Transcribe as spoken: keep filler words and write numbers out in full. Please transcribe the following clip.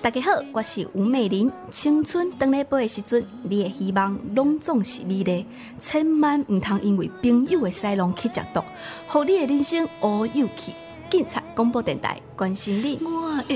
大家好，我是吴美玲。青春回来飞的时阵，你的希望拢总是美丽，千万唔通因为朋友的西郎去食毒，互你的人生乌有去。警察广播电台关心你。我的